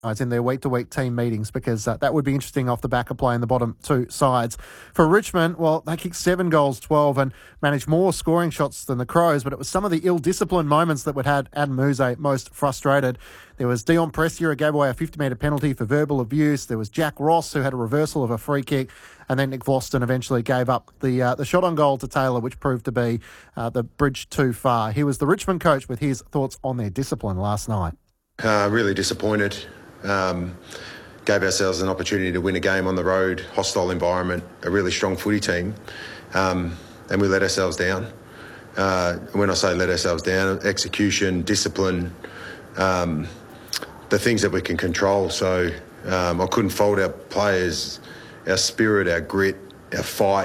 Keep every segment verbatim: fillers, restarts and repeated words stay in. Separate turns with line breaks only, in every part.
It's in their week-to-week team meetings because uh, that would be interesting off the back of playing the bottom two sides. For Richmond, well, they kicked seven goals, twelve, and managed more scoring shots than the Crows, but it was some of the ill-disciplined moments that would had Adam Muse most frustrated. There was Dion Prestia, who gave away a fifty-metre penalty for verbal abuse. There was Jack Ross, who had a reversal of a free kick, and then Nick Vlauston eventually gave up the uh, the shot on goal to Taylor, which proved to be uh, the bridge too far. He was the Richmond coach with his thoughts on their discipline last night.
Uh, really disappointed. Um, gave ourselves an opportunity to win a game on the road, hostile environment, a really strong footy team, um, and we let ourselves down. Uh, when I say let ourselves down, execution, discipline, um, the things that we can control. So um, I couldn't fault our players, our spirit, our grit, our fight.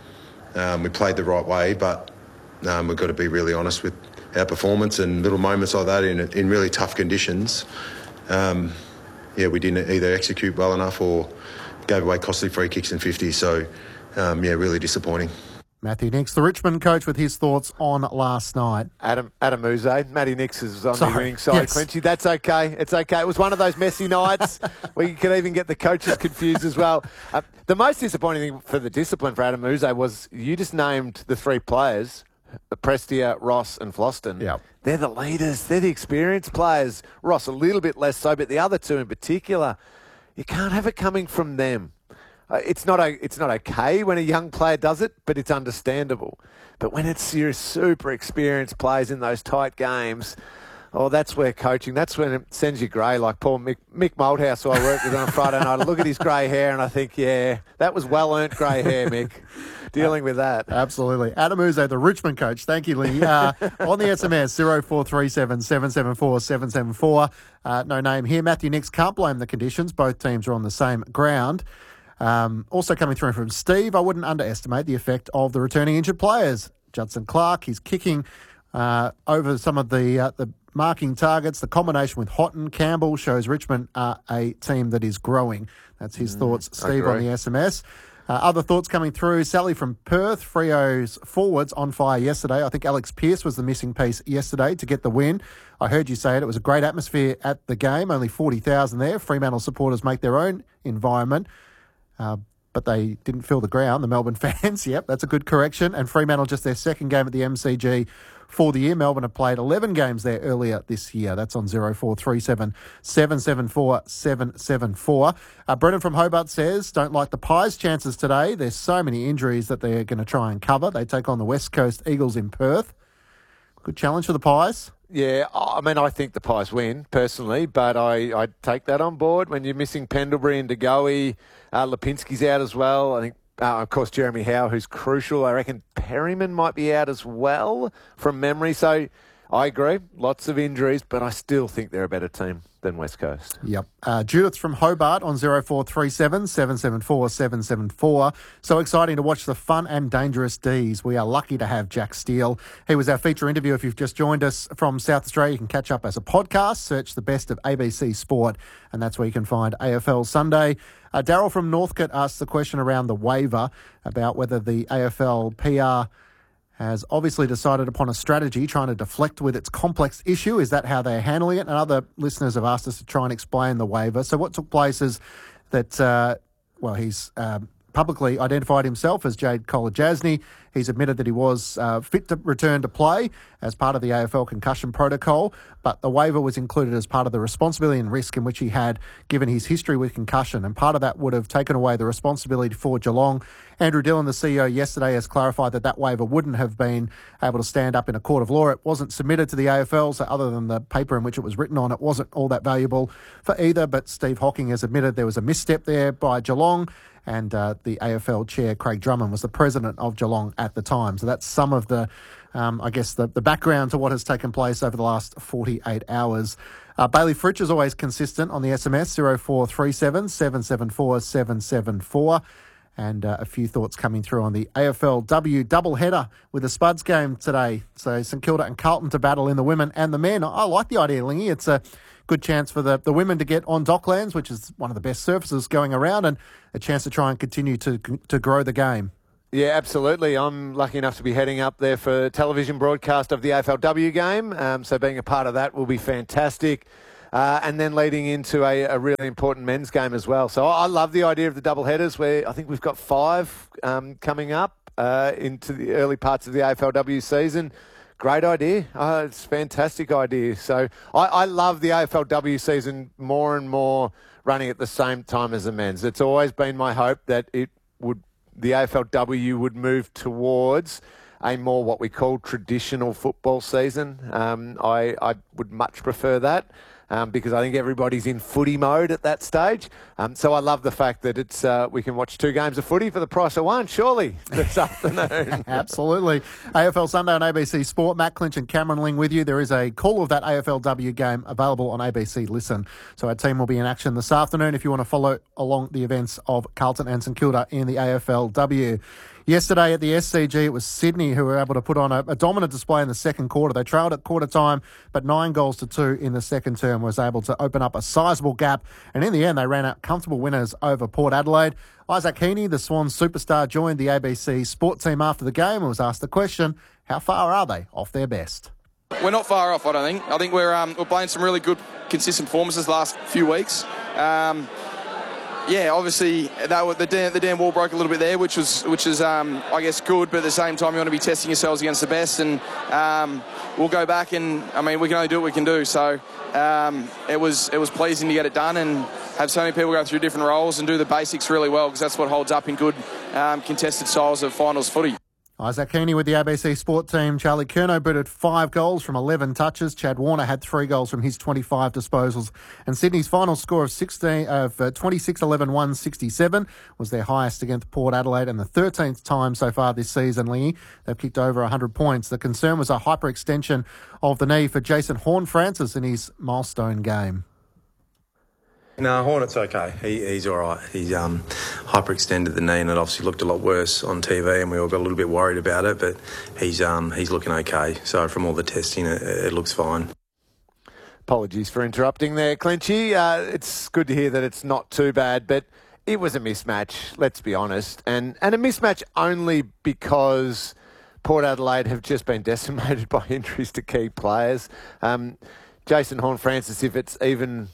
Um, we played the right way, but um, we've got to be really honest with our performance and little moments like that in, in really tough conditions. Um, yeah, we didn't either execute well enough or gave away costly free kicks and fifties. So, um, yeah, really disappointing.
Matthew Nicks, the Richmond coach, with his thoughts on last night.
Adam Adam Muse, Matty Nicks is on
Sorry.
the winning side.
Yes.
Quenchy, that's okay. It's okay. It was one of those messy nights where you could even get the coaches confused as well. Uh, the most disappointing thing for the discipline for Adam Muse was you just named the three players, Prestia, Ross and Vlauston.
Yeah.
They're the leaders. They're the experienced players. Ross a little bit less so, but the other two in particular, you can't have it coming from them. Uh, it's not a, it's not okay when a young player does it, but it's understandable. But when it's your super experienced players in those tight games, oh, that's where coaching, that's when it sends you grey, like poor Mick, Mick Malthouse, who I worked with on a Friday night. I look at his grey hair and I think, yeah, that was well-earned grey hair, Mick, dealing with that.
Absolutely. Adam Muse, the Richmond coach. Thank you, Lee. Uh, on the S M S, zero four three seven, seven seven four, seven seven four. Uh, no name here. Matthew Nicks can't blame the conditions. Both teams are on the same ground. Um, also coming through from Steve, I wouldn't underestimate the effect of the returning injured players. Judson Clark, he's kicking uh, over some of the uh, the marking targets. The combination with Houghton, Campbell shows Richmond are a team that is growing. That's his mm, thoughts, Steve, on the S M S. Uh, other thoughts coming through. Sally from Perth, Freo's forwards on fire yesterday. I think Alex Pearce was the missing piece yesterday to get the win. I heard you say it. It was a great atmosphere at the game. Only forty thousand there. Fremantle supporters make their own environment. Uh, but they didn't fill the ground, the Melbourne fans. Yep, that's a good correction. And Fremantle, just their second game at the M C G for the year. Melbourne have played eleven games there earlier this year. That's on zero four three seven, seven seven four, seven seven four. Uh, Brendan from Hobart says, don't like the Pies' chances today. There's so many injuries that they're going to try and cover. They take on the West Coast Eagles in Perth. Good challenge for the Pies.
Yeah, I mean, I think the Pies win, personally, but I, I take that on board. When you're missing Pendlebury and DeGoey, uh, Lipinski's out as well. I think, uh, of course, Jeremy Howe, who's crucial. I reckon Perryman might be out as well from memory. So I agree, lots of injuries, but I still think they're a better team than West Coast.
Yep. Uh, Judith from Hobart on zero four three seven, seven seven four, seven seven four. So exciting to watch the fun and dangerous D's. We are lucky to have Jack Steele. He was our feature interview. If you've just joined us from South Australia, you can catch up as a podcast. Search the best of A B C Sport, and that's where you can find A F L Sunday. Uh, Daryl from Northcote asked the question around the waiver about whether the A F L P R has obviously decided upon a strategy trying to deflect with its complex issue. Is that how they're handling it? And other listeners have asked us to try and explain the waiver. So what took place is that, uh, well, he's um, publicly identified himself as Jade Kolodjasny. He's admitted that he was uh, fit to return to play as part of the A F L concussion protocol, but the waiver was included as part of the responsibility and risk in which he had given his history with concussion, and part of that would have taken away the responsibility for Geelong. Andrew Dillon, the C E O, yesterday has clarified that that waiver wouldn't have been able to stand up in a court of law. It wasn't submitted to the A F L, so other than the paper in which it was written on, it wasn't all that valuable for either, but Steve Hocking has admitted there was a misstep there by Geelong, and uh, the A F L chair, Craig Drummond, was the president of Geelong at the time. So that's some of the, um, I guess, the, the background to what has taken place over the last forty-eight hours. Uh, Bailey Fritsch is always consistent on the S M S, zero four three seven, seven seven four, seven seven four. And uh, a few thoughts coming through on the A F L W doubleheader with the Spuds game today. So St Kilda and Carlton to battle in the women and the men. I like the idea, Lingy. It's a good chance for the, the women to get on Docklands, which is one of the best surfaces going around, and a chance to try and continue to to grow the game.
Yeah, absolutely. I'm lucky enough to be heading up there for television broadcast of the A F L W game. Um, so being a part of that will be fantastic. Uh, and then leading into a, a really important men's game as well. So I love the idea of the double headers where I think we've got five um, coming up uh, into the early parts of the A F L W season. Great idea. Oh, it's a fantastic idea. So I, I love the A F L W season more and more running at the same time as the men's. It's always been my hope that it would the A F L W would move towards a more what we call traditional football season. Um, I, I would much prefer that. Um, because I think everybody's in footy mode at that stage. Um, so I love the fact that it's uh, we can watch two games of footy for the price of one, surely, this afternoon.
Absolutely. A F L Sunday on A B C Sport. Matt Clinch and Cameron Ling with you. There is a call of that A F L W game available on A B C Listen. So our team will be in action this afternoon if you want to follow along the events of Carlton and St Kilda in the A F L W. Yesterday at the S C G, it was Sydney who were able to put on a, a dominant display in the second quarter. They trailed at quarter time, but nine goals to two in the second term was able to open up a sizable gap. And in the end, they ran out comfortable winners over Port Adelaide. Isaac Heaney, the Swans superstar, joined the A B C Sport team after the game and was asked the question, how far are they off their best?
We're not far off, I don't think. I think we're um, we're playing some really good, consistent performances the last few weeks. Um, Yeah, obviously that the Dan, the Dan wall broke a little bit there, which was which is um, I guess good, but at the same time you want to be testing yourselves against the best, and um, we'll go back and I mean we can only do what we can do. So um, it was it was pleasing to get it done and have so many people go through different roles and do the basics really well, because that's what holds up in good um, contested styles of finals footy.
Isaac Heaney with the A B C Sport team. Charlie Curnow booted five goals from eleven touches. Chad Warner had three goals from his twenty-five disposals. And Sydney's final score of sixteen of uh, twenty-six eleven one sixty-seven was their highest against Port Adelaide, and the thirteenth time so far this season, Lee. They've kicked over one hundred points. The concern was a hyperextension of the knee for Jason Horne-Francis in his milestone game.
No, Hornet's okay. He, he's all right. He's um, hyperextended the knee, and it obviously looked a lot worse on T V, and we all got a little bit worried about it. But he's um, he's looking okay. So from all the testing, it, it looks fine.
Apologies for interrupting there, Clinchy. Uh, it's good to hear that it's not too bad, but it was a mismatch. Let's be honest, and and a mismatch only because Port Adelaide have just been decimated by injuries to key players. Um, Jason Horne-Francis, if it's even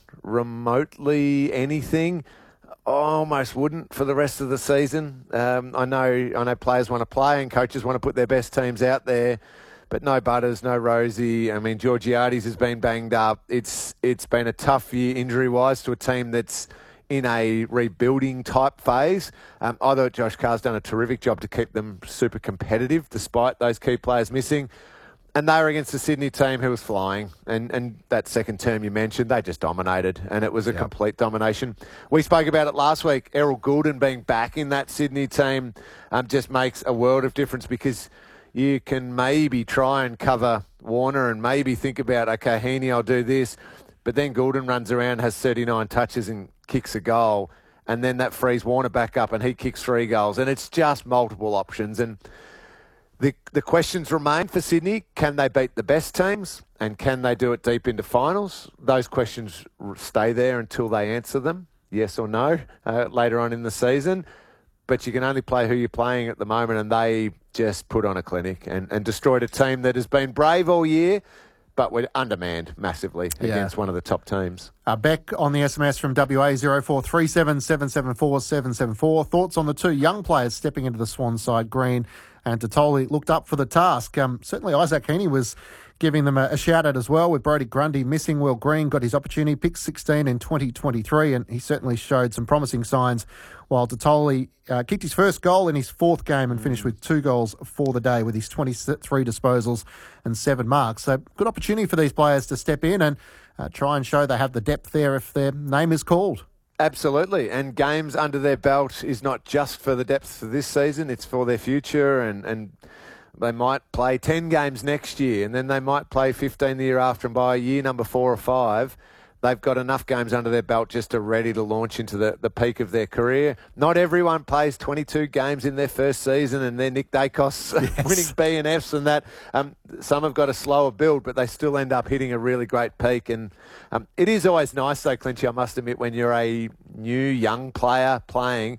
remotely anything, I almost wouldn't for the rest of the season. Um, I know I know players want to play and coaches want to put their best teams out there, but no Butters, no Rosie. I mean, Georgiades has been banged up. It's It's been a tough year injury-wise to a team that's in a rebuilding type phase. Um, I thought Josh Carr's done a terrific job to keep them super competitive despite those key players missing. And they were against the Sydney team who was flying. And, and that second term you mentioned, they just dominated. And it was a yep. complete domination. We spoke about it last week. Errol Goulden being back in that Sydney team um, just makes a world of difference, because you can maybe try and cover Warner and maybe think about, okay, Heaney, I'll do this. But then Goulden runs around, has thirty-nine touches and kicks a goal. And then that frees Warner back up and he kicks three goals. And it's just multiple options. And The the questions remain for Sydney. Can they beat the best teams? And can they do it deep into finals? Those questions stay there until they answer them, yes or no, uh, later on in the season. But you can only play who you're playing at the moment, and they just put on a clinic and, and destroyed a team that has been brave all year, but we're undermanned massively yeah. against one of the top teams.
Uh, Beck on the S M S from W A zero four three seven, seven seven four, seven seven four. Thoughts on the two young players stepping into the Swans side, Green and Tatoli, looked up for the task. Um, certainly Isaac Heaney was giving them a, a shout-out as well, with Brodie Grundy missing. Will Green got his opportunity, picked sixteen in twenty twenty-three, and he certainly showed some promising signs, while Tatoli uh, kicked his first goal in his fourth game and finished with two goals for the day with his twenty-three disposals and seven marks. So good opportunity for these players to step in and uh, try and show they have the depth there if their name is called.
Absolutely, and games under their belt is not just for the depth for this season, it's for their future, and, and they might play ten games next year, and then they might play fifteen the year after, and by year number four or five, they've got enough games under their belt just to ready to launch into the, the peak of their career. Not everyone plays twenty-two games in their first season and they're Nick Dacos yes. winning B and Fs and that. Um, some have got a slower build, but they still end up hitting a really great peak. And um, it is always nice, though, Clinchy, I must admit, when you're a new young player playing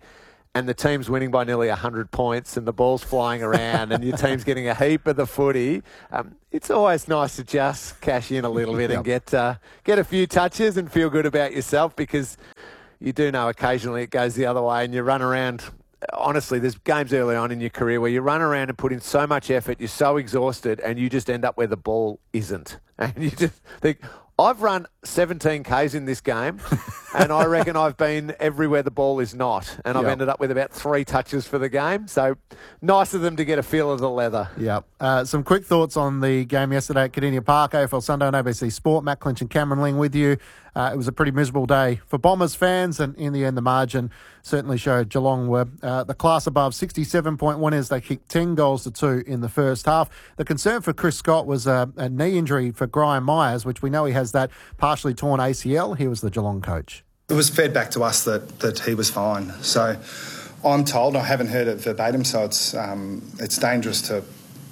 and the team's winning by nearly one hundred points and the ball's flying around and your team's getting a heap of the footy, um, it's always nice to just cash in a little bit yep. and get uh, get a few touches and feel good about yourself, because you do know occasionally it goes the other way and you run around. Honestly, there's games early on in your career where you run around and put in so much effort, you're so exhausted, and you just end up where the ball isn't. And you just think, I've run seventeen kays in this game, and I reckon I've been everywhere the ball is not. And I've yep. ended up with about three touches for the game. So nice of them to get a feel of the leather.
Yeah. Uh, some quick thoughts on the game yesterday at Kardinia Park, A F L Sunday on A B C Sport. Matt Clinch and Cameron Ling with you. Uh, it was a pretty miserable day for Bombers fans, and in the end, the margin certainly showed Geelong were uh, the class above. sixty-seven point one is they kicked ten goals to two in the first half. The concern for Chris Scott was a, a knee injury for Graham Myers, which we know he has that partially torn A C L. He was the Geelong coach.
It was fed back to us that, that he was fine. So I'm told, I haven't heard it verbatim, so it's um, it's dangerous to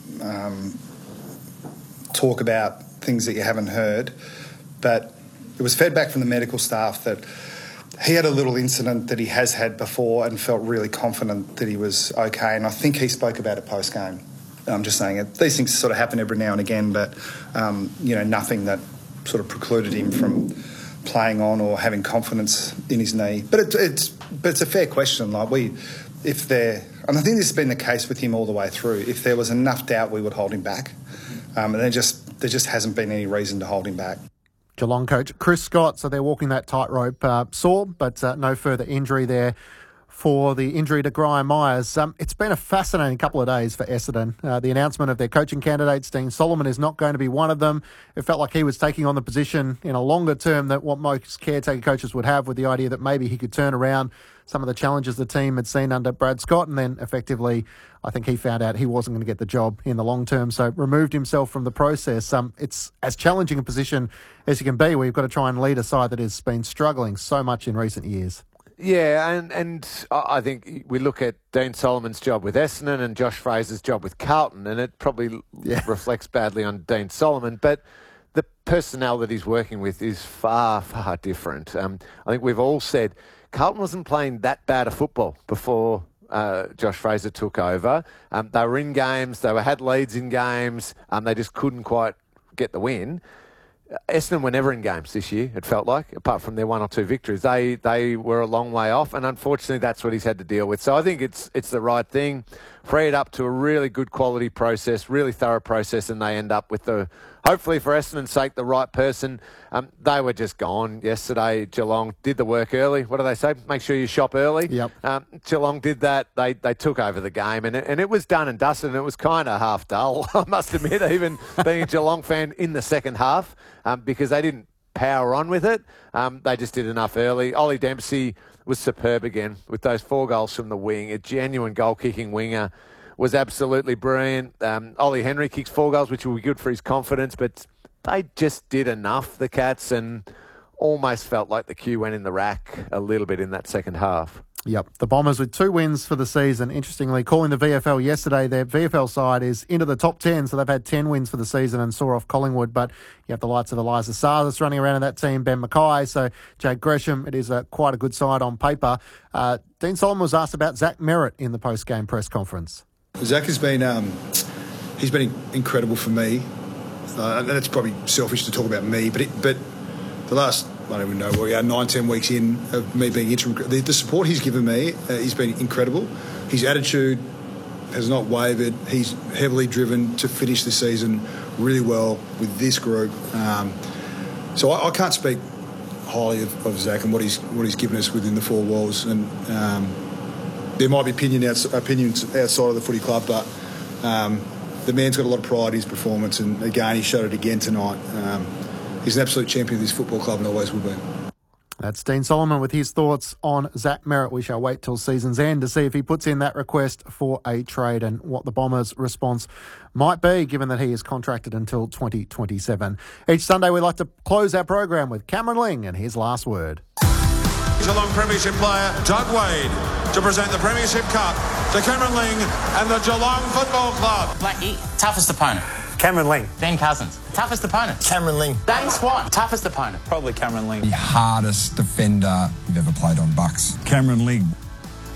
um, talk about things that you haven't heard. But it was fed back from the medical staff that he had a little incident that he has had before and felt really confident that he was okay. And I think he spoke about it post-game. I'm just saying it. These things sort of happen every now and again, but, um, you know, nothing that sort of precluded him from playing on or having confidence in his knee. But it, it's but it's a fair question. Like we, if there, and I think this has been the case with him all the way through. If there was enough doubt, we would hold him back. Um, and there just there just hasn't been any reason to hold him back.
Geelong coach Chris Scott, so they're walking that tightrope uh, sore, but uh, no further injury there for the injury to Graham Myers. Um, it's been a fascinating couple of days for Essendon. Uh, the announcement of their coaching candidates, Dean Solomon, is not going to be one of them. It felt like he was taking on the position in a longer term than what most caretaker coaches would have, with the idea that maybe he could turn around some of the challenges the team had seen under Brad Scott, and then effectively I think he found out he wasn't going to get the job in the long term, so removed himself from the process. Um, it's as challenging a position as you can be, where you've got to try and lead a side that has been struggling so much in recent years.
Yeah, and, and I think we look at Dean Solomon's job with Essendon and Josh Fraser's job with Carlton, and it probably yeah. reflects badly on Dean Solomon, but the personnel that he's working with is far, far different. Um, I think we've all said Carlton wasn't playing that bad a football before uh, Josh Fraser took over. Um, they were in games, they were had leads in games, um, they just couldn't quite get the win. Essendon were never in games this year, it felt like, apart from their one or two victories. They they were a long way off, and unfortunately that's what he's had to deal with. So I think it's it's the right thing. Free it up to a really good quality process, really thorough process, and they end up with the, hopefully for Essendon's sake, the right person. Um, they were just gone yesterday. Geelong did the work early. What do they say? Make sure you shop early.
Yep.
Um, Geelong did that. They they took over the game, and it, and it was done and dusted, and it was kind of half dull, I must admit, even being a Geelong fan in the second half, um, because they didn't power on with it. Um, they just did enough early. Ollie Dempsey was superb again with those four goals from the wing. A genuine goal-kicking winger, was absolutely brilliant. Um, Ollie Henry kicks four goals, which will be good for his confidence, but they just did enough, the Cats, and almost felt like the queue went in the rack a little bit in that second half.
Yep, the Bombers with two wins for the season. Interestingly, calling the V F L yesterday, their V F L side is into the top ten, so they've had ten wins for the season and saw off Collingwood. But you have the likes of Eliza Saras running around in that team, Ben Mackay, so Jade Gresham. It is a, quite a good side on paper. Uh, Dean Solomon was asked about Zach Merritt in the post-game press conference.
Zach has been um, he's been incredible for me. Uh, and it's probably selfish to talk about me, but it, but the last, I don't even know, we are nine, ten weeks in of me being interim. The, the support he's given me, uh, he's been incredible. His attitude has not wavered. He's heavily driven to finish the season really well with this group. Um, so I, I can't speak highly of, of Zach and what he's what he's given us within the four walls. And um, there might be opinion outs, opinions outside of the footy club, but um, the man's got a lot of pride in his performance, and again, he showed it again tonight. Um, he's an absolute champion of this football club and always will be.
That's Dean Solomon with his thoughts on Zach Merritt. We shall wait till season's end to see if he puts in that request for a trade and what the Bombers' response might be, given that he is contracted until twenty twenty-seven. Each Sunday we like to close our program with Cameron Ling and his last word.
Geelong Premiership player Doug Wade to present the Premiership Cup to Cameron Ling and the Geelong Football Club.
Blackie, toughest opponent.
Cameron Ling.
Ben Cousins, toughest opponent.
Cameron Ling.
Dane Swan, toughest opponent.
Probably Cameron Ling.
The hardest defender you've ever played on Bucks.
Cameron Ling.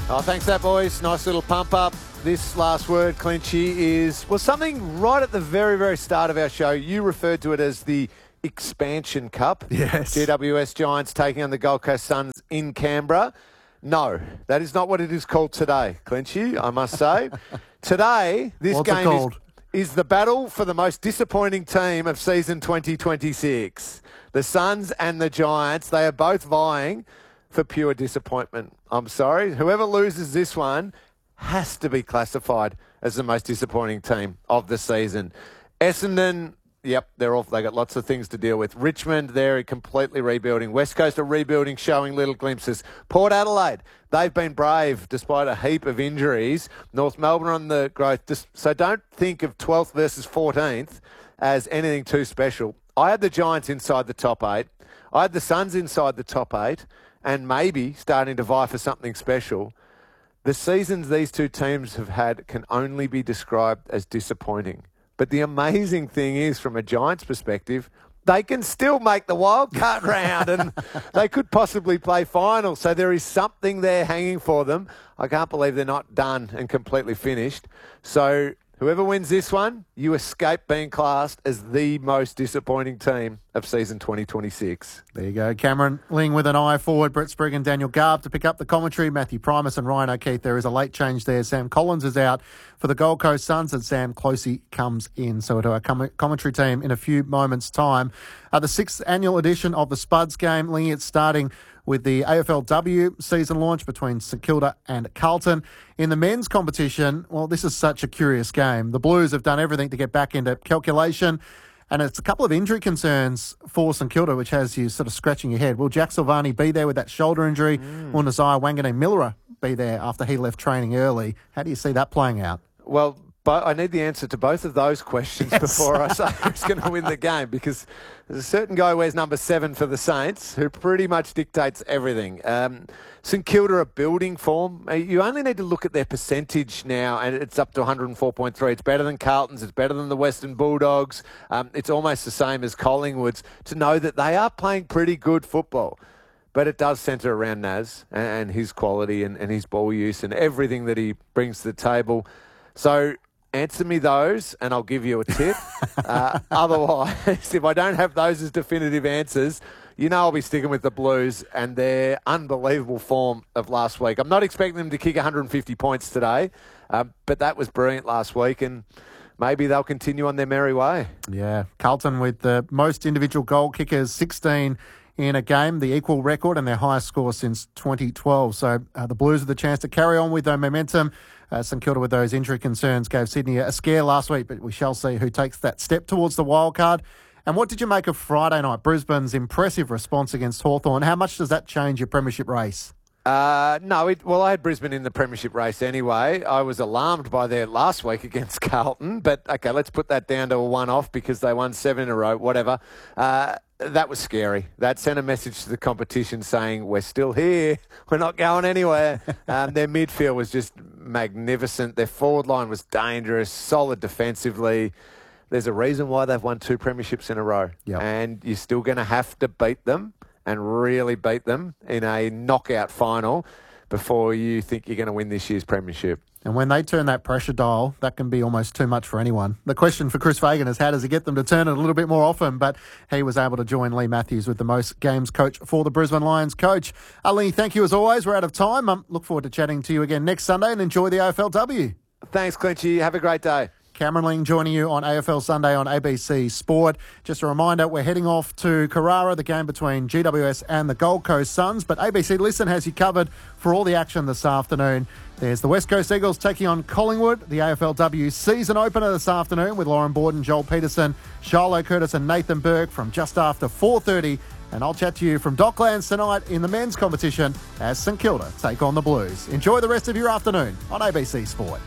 Oh, thanks for that, boys. Nice little pump up. This last word, Clinchy, is, well, something right at the very, very start of our show. You referred to it as the Expansion Cup.
Yes.
G W S Giants taking on the Gold Coast Suns in Canberra. No, that is not what it is called today, Clinchy, I must say. Today, this
What's it
game is,
called?
is the battle for the most disappointing team of season twenty twenty-six. The Suns and the Giants, they are both vying for pure disappointment. I'm sorry. Whoever loses this one has to be classified as the most disappointing team of the season. Essendon, yep, they're off. They got lots of things to deal with. Richmond, they're completely rebuilding. West Coast are rebuilding, showing little glimpses. Port Adelaide, they've been brave despite a heap of injuries. North Melbourne on the growth. So don't think of twelfth versus fourteenth as anything too special. I had the Giants inside the top eight. I had the Suns inside the top eight and maybe starting to vie for something special. The seasons these two teams have had can only be described as disappointing. But the amazing thing is, from a Giants perspective, they can still make the wild card round and they could possibly play final. So there is something there hanging for them. I can't believe they're not done and completely finished. So whoever wins this one, you escape being classed as the most disappointing team of season twenty twenty-six.
There you go. Cameron Ling with an eye forward. Brett Sprigg and Daniel Garb to pick up the commentary. Matthew Primus and Ryan O'Keefe. There is a late change there. Sam Collins is out for the Gold Coast Suns and Sam Closey comes in. So to our com- commentary team in a few moments' time. Uh, the sixth annual edition of the Spuds game. Ling, it's starting with the A F L W season launch between St Kilda and Carlton. In the men's competition, well, this is such a curious game. The Blues have done everything to get back into calculation, and it's a couple of injury concerns for St Kilda, which has you sort of scratching your head. Will Jack Silvani be there with that shoulder injury? Mm. Will Nazire Wanganeen-Miller be there after he left training early? How do you see that playing out?
Well, but I need the answer to both of those questions yes. before I say who's going to win the game, because there's a certain guy who wears number seven for the Saints who pretty much dictates everything. Um, St Kilda are building form. You only need to look at their percentage now, and it's up to one oh four point three. It's better than Carlton's. It's better than the Western Bulldogs. Um, it's almost the same as Collingwood's, to know that they are playing pretty good football. But it does centre around Naz and his quality and, and his ball use and everything that he brings to the table. So answer me those and I'll give you a tip. uh, otherwise, if I don't have those as definitive answers, you know I'll be sticking with the Blues and their unbelievable form of last week. I'm not expecting them to kick one hundred fifty points today, uh, but that was brilliant last week, and maybe they'll continue on their merry way.
Yeah, Carlton with the most individual goal kickers, sixteen in a game, the equal record and their highest score since twenty twelve. So uh, the Blues have the chance to carry on with their momentum. Uh, St Kilda with those injury concerns gave Sydney a scare last week, but we shall see who takes that step towards the wild card. And what did you make of Friday night, Brisbane's impressive response against Hawthorn? How much does that change your premiership race?
Uh, no, it, well, I had Brisbane in the premiership race anyway. I was alarmed by their last week against Carlton, but okay, let's put that down to a one-off because they won seven in a row, whatever. Uh, that was scary. That sent a message to the competition saying, we're still here. We're not going anywhere. um, their midfield was just magnificent. Their forward line was dangerous, solid defensively. There's a reason why they've won two premierships in a row.
Yep.
And you're still going to have to beat them and really beat them in a knockout final before you think you're going to win this year's premiership.
And when they turn that pressure dial, that can be almost too much for anyone. The question for Chris Fagan is, how does he get them to turn it a little bit more often? But he was able to join Lee Matthews with the most games coach for the Brisbane Lions. Coach, uh, Lee, thank you as always. We're out of time. Um, look forward to chatting to you again next Sunday and enjoy the A F L W.
Thanks, Clinchy. Have a great day.
Cameron Ling joining you on A F L Sunday on A B C Sport. Just a reminder, we're heading off to Carrara, the game between G W S and the Gold Coast Suns. But A B C Listen has you covered for all the action this afternoon. There's the West Coast Eagles taking on Collingwood, the A F L W season opener this afternoon with Lauren Borden, Joel Peterson, Shiloh Curtis and Nathan Burke from just after four thirty. And I'll chat to you from Docklands tonight in the men's competition as St Kilda take on the Blues. Enjoy the rest of your afternoon on A B C Sport.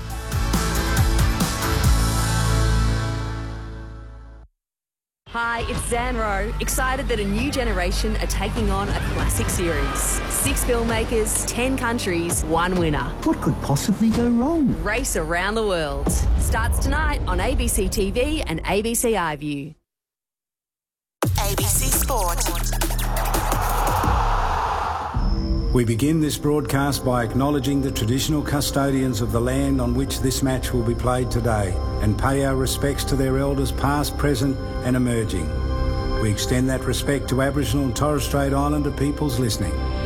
Hi, it's Zan Rowe, excited that a new generation are taking on a classic series. Six filmmakers, ten countries, one winner.
What could possibly go wrong?
Race around the world. Starts tonight on A B C T V and A B C iView.
A B C Sport. We begin this broadcast by acknowledging the traditional custodians of the land on which this match will be played today and pay our respects to their elders past, present and emerging. We extend that respect to Aboriginal and Torres Strait Islander peoples listening.